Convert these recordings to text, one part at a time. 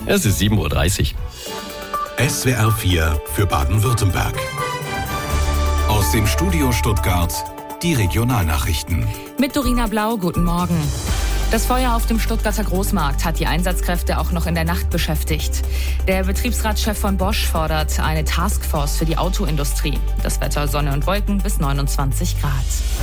Es ist 7:30 Uhr. SWR 4 für Baden-Württemberg. Aus dem Studio Stuttgart die Regionalnachrichten. Mit Dorina Blau, guten Morgen. Das Feuer auf dem Stuttgarter Großmarkt hat die Einsatzkräfte auch noch in der Nacht beschäftigt. Der Betriebsratschef von Bosch fordert eine Taskforce für die Autoindustrie. Das Wetter Sonne und Wolken bis 29 Grad.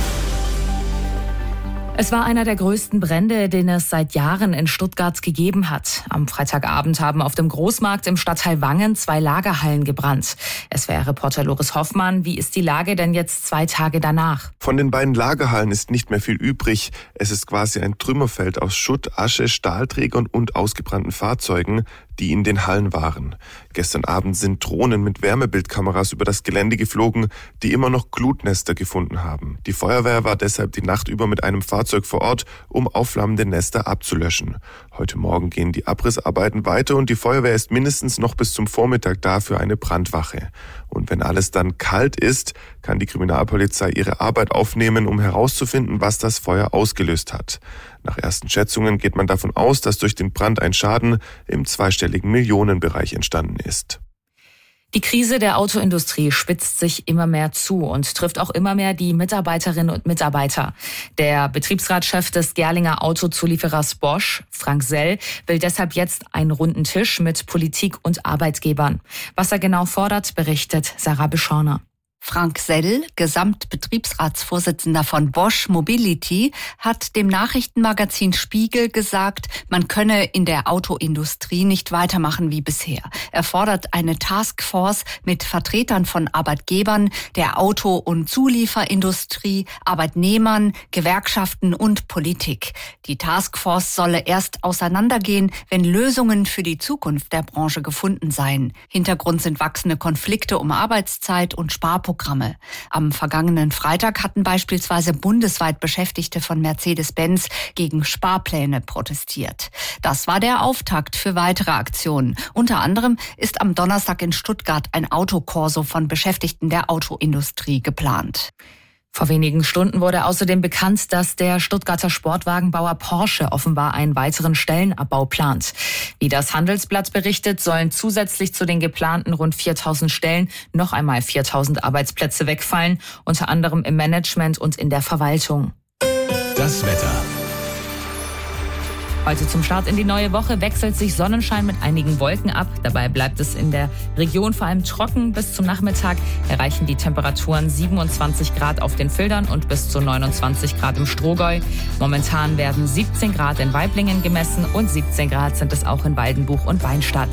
Es war einer der größten Brände, den es seit Jahren in Stuttgart gegeben hat. Am Freitagabend haben auf dem Großmarkt im Stadtteil Wangen 2 Lagerhallen gebrannt. SWR-Reporter Loris Hoffmann, wie ist die Lage denn jetzt 2 Tage danach? Von den beiden Lagerhallen ist nicht mehr viel übrig. Es ist quasi ein Trümmerfeld aus Schutt, Asche, Stahlträgern und ausgebrannten Fahrzeugen, die in den Hallen waren. Gestern Abend sind Drohnen mit Wärmebildkameras über das Gelände geflogen, die immer noch Glutnester gefunden haben. Die Feuerwehr war deshalb die Nacht über mit einem Fahrzeug vor Ort, um aufflammende Nester abzulöschen. Heute Morgen gehen die Abrissarbeiten weiter und die Feuerwehr ist mindestens noch bis zum Vormittag da für eine Brandwache. Und wenn alles dann kalt ist, kann die Kriminalpolizei ihre Arbeit aufnehmen, um herauszufinden, was das Feuer ausgelöst hat. Nach ersten Schätzungen geht man davon aus, dass durch den Brand ein Schaden im zweistelligen Millionenbereich entstanden ist. Die Krise der Autoindustrie spitzt sich immer mehr zu und trifft auch immer mehr die Mitarbeiterinnen und Mitarbeiter. Der Betriebsratschef des Gerlinger Autozulieferers Bosch, Frank Sell, will deshalb jetzt einen runden Tisch mit Politik und Arbeitgebern. Was er genau fordert, berichtet Sarah Beschorner. Frank Sell, Gesamtbetriebsratsvorsitzender von Bosch Mobility, hat dem Nachrichtenmagazin Spiegel gesagt, man könne in der Autoindustrie nicht weitermachen wie bisher. Er fordert eine Taskforce mit Vertretern von Arbeitgebern, der Auto- und Zulieferindustrie, Arbeitnehmern, Gewerkschaften und Politik. Die Taskforce solle erst auseinandergehen, wenn Lösungen für die Zukunft der Branche gefunden seien. Hintergrund sind wachsende Konflikte um Arbeitszeit und Sparprogramme. Am vergangenen Freitag hatten beispielsweise bundesweit Beschäftigte von Mercedes-Benz gegen Sparpläne protestiert. Das war der Auftakt für weitere Aktionen. Unter anderem ist am Donnerstag in Stuttgart ein Autokorso von Beschäftigten der Autoindustrie geplant. Vor wenigen Stunden wurde außerdem bekannt, dass der Stuttgarter Sportwagenbauer Porsche offenbar einen weiteren Stellenabbau plant. Wie das Handelsblatt berichtet, sollen zusätzlich zu den geplanten rund 4.000 Stellen noch einmal 4.000 Arbeitsplätze wegfallen, unter anderem im Management und in der Verwaltung. Das Wetter. Heute zum Start in die neue Woche wechselt sich Sonnenschein mit einigen Wolken ab. Dabei bleibt es in der Region vor allem trocken. Bis zum Nachmittag erreichen die Temperaturen 27 Grad auf den Fildern und bis zu 29 Grad im Strohgäu. Momentan werden 17 Grad in Waiblingen gemessen und 17 Grad sind es auch in Waldenbuch und Weinstadt.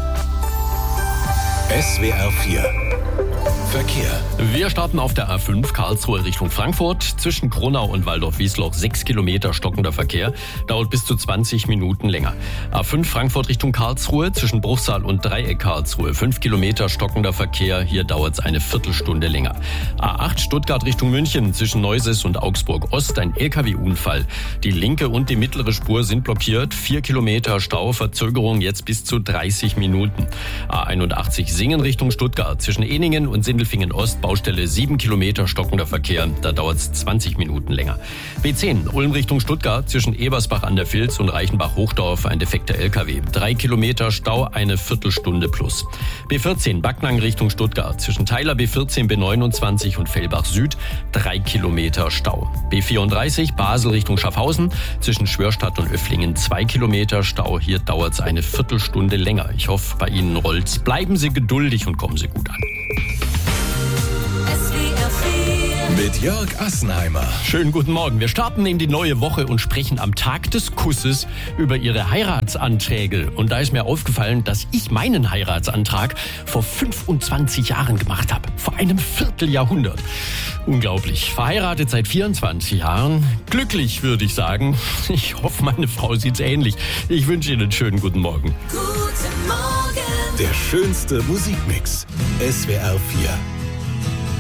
SWR 4 Verkehr. Wir starten auf der A5 Karlsruhe Richtung Frankfurt. Zwischen Kronau und Waldorf-Wiesloch 6 Kilometer stockender Verkehr. Dauert bis zu 20 Minuten länger. A5 Frankfurt Richtung Karlsruhe. Zwischen Bruchsal und Dreieck Karlsruhe 5 Kilometer stockender Verkehr. Hier dauert es eine Viertelstunde länger. A8 Stuttgart Richtung München. Zwischen Neuses und Augsburg Ost ein LKW-Unfall. Die linke und die mittlere Spur sind blockiert. 4 Kilometer Stau. Verzögerung jetzt bis zu 30 Minuten. A81 Singen Richtung Stuttgart. Zwischen Eningen und Sindelfingen Ost, Baustelle 7 Kilometer stockender Verkehr, da dauert es 20 Minuten länger. B10 Ulm Richtung Stuttgart, zwischen Ebersbach an der Vils und Reichenbach-Hochdorf ein defekter LKW. 3 Kilometer Stau, eine Viertelstunde plus. B14 Backnang Richtung Stuttgart, zwischen Teiler B14, B29 und Fellbach Süd 3 Kilometer Stau. B34 Basel Richtung Schaffhausen, zwischen Schwörstadt und Öfflingen 2 Kilometer Stau, hier dauert es eine Viertelstunde länger. Ich hoffe, bei Ihnen rollt's. Bleiben Sie geduldig und kommen Sie gut an. Mit Jörg Assenheimer. Schönen guten Morgen. Wir starten in die neue Woche und sprechen am Tag des Kusses über Ihre Heiratsanträge. Und da ist mir aufgefallen, dass ich meinen Heiratsantrag vor 25 Jahren gemacht habe. Vor einem Vierteljahrhundert. Unglaublich. Verheiratet seit 24 Jahren. Glücklich, würde ich sagen. Ich hoffe, meine Frau sieht's ähnlich. Ich wünsche Ihnen einen schönen guten Morgen. Guten Morgen. Der schönste Musikmix. SWR 4.